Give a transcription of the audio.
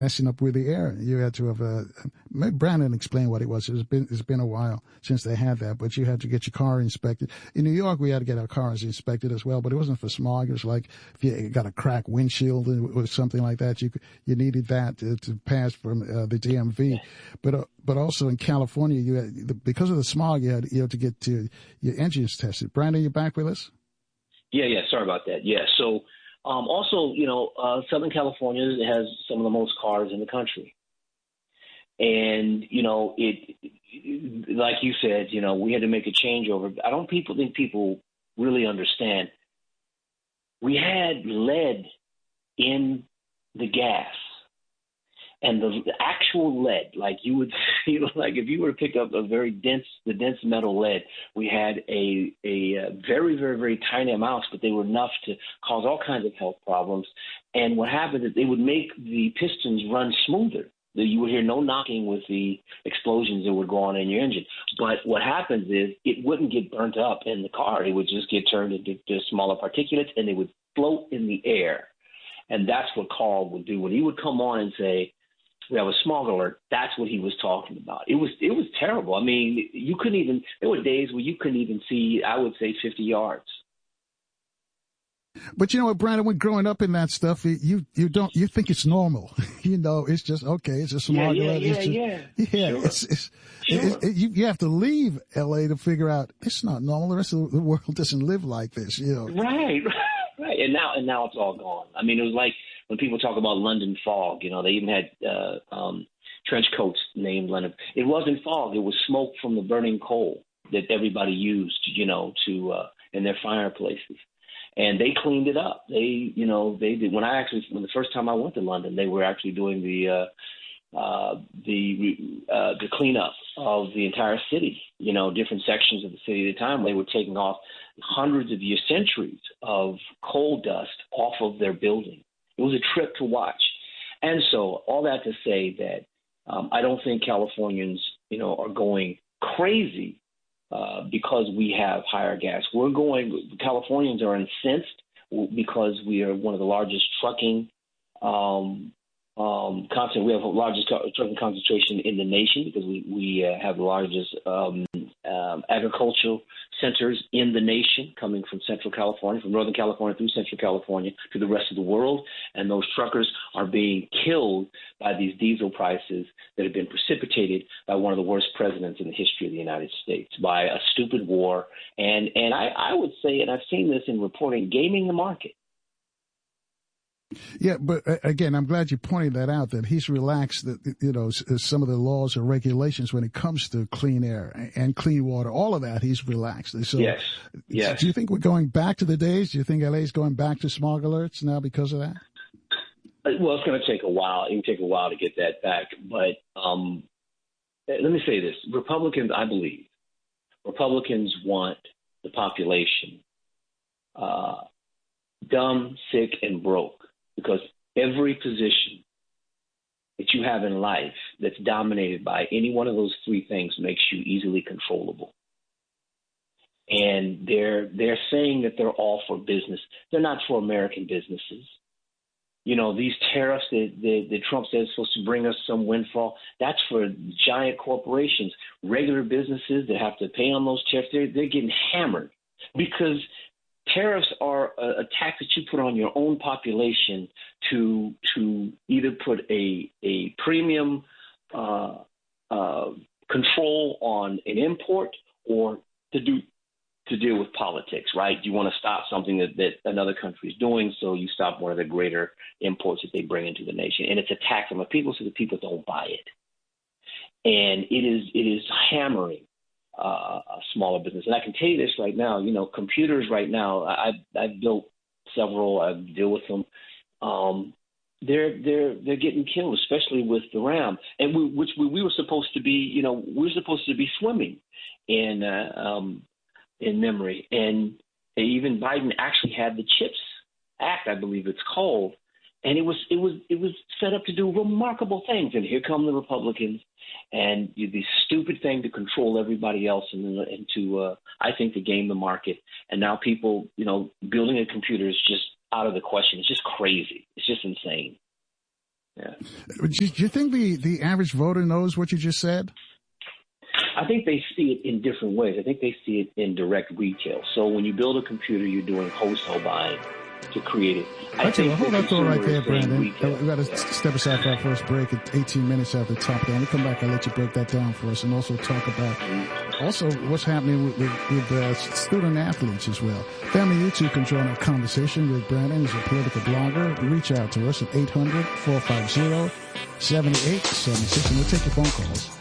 messing up with the air. You had to have Brandon explained what it was. It's been a while since they had that, but you had to get your car inspected. In New York, we had to get our cars inspected as well, but it wasn't for smog. It was like if you got a cracked windshield or something like that, you needed that to pass from the DMV. But also in California, you had, because of the smog, you had to get to your engines tested. Brandon, you back with us? Yeah. Sorry about that. Yeah. So. Also, Southern California has some of the most cars in the country. And, it like you said, we had to make a changeover. I don't think people really understand. We had lead in the gas. And the actual lead, like you would feel like if you were to pick up the dense metal lead, we had a very, very, very tiny amounts, but they were enough to cause all kinds of health problems. And what happened is they would make the pistons run smoother. You would hear no knocking with the explosions that would go on in your engine. But what happens is it wouldn't get burnt up in the car. It would just get turned into smaller particulates, and they would float in the air. And that's what Carl would do. When he would come on and say, we have a smog alert, that's what he was talking about. It was terrible. I mean, there were days where you couldn't even see, I would say, 50 yards. But you know what, Brandon, when growing up in that stuff, you think it's normal. It's just, okay, it's a smog alert. Yeah. Sure. You have to leave LA to figure out it's not normal. The rest of the world doesn't live like this, Right. And now it's all gone. I mean, it was like, when people talk about London fog, they even had trench coats named London. It wasn't fog; it was smoke from the burning coal that everybody used, to in their fireplaces. And they cleaned it up. They did. When the first time I went to London, they were actually doing the cleanup of the entire city. Different sections of the city at a time. They were taking off hundreds of centuries of coal dust off of their building. It was a trip to watch. And so all that to say that I don't think Californians, are going crazy because we have higher gas. Californians are incensed because we are one of the largest trucking we have the largest trucking concentration in the nation because we have the largest agricultural centers in the nation, coming from Central California, from Northern California through Central California to the rest of the world. And those truckers are being killed by these diesel prices that have been precipitated by one of the worst presidents in the history of the United States, by a stupid war. And I would say, and I've seen this in reporting, gaming the market. Yeah, but again, I'm glad you pointed that out, that he's relaxed, some of the laws or regulations when it comes to clean air and clean water, all of that, he's relaxed. So, yes. Do you think we're going back to the days? Do you think LA is going back to smog alerts now because of that? Well, it's going to take a while. It can take a while to get that back. But let me say this. I believe Republicans want the population dumb, sick, and broke. Because every position that you have in life that's dominated by any one of those three things makes you easily controllable. And they're saying that they're all for business. They're not for American businesses. These tariffs that Trump says is supposed to bring us some windfall, that's for giant corporations. Regular businesses that have to pay on those tariffs, they're getting hammered because tariffs are a tax that you put on your own population to either put a premium control on an import or to deal with politics, right? You want to stop something that another country is doing, so you stop one of the greater imports that they bring into the nation. And it's a tax on the people so the people don't buy it. And it is hammering a smaller business. And I can tell you this right now, computers right now, I've built several, I deal with them. They're getting killed, especially with the RAM. And we were supposed to be, we were supposed to be swimming in memory. And even Biden actually had the CHIPS Act, I believe it's called. And it was set up to do remarkable things. And here come the Republicans and the stupid thing to control everybody else and to, I think, to game the market. And now people, building a computer is just out of the question. It's just crazy. It's just insane. Yeah. Do you think the average voter knows what you just said? I think they see it in different ways. I think they see it in direct retail. So when you build a computer, you're doing wholesale buying to create it. Okay, well, hold that thought right there, Brandon. We got to step aside for our first break at 18 minutes after the top down. We'll come back. I'll let you break that down for us and also talk about what's happening with student athletes as well. Family, you too can join our conversation with Brandon. He's a political blogger. Reach out to us at 800-450-7876, and we'll take your phone calls.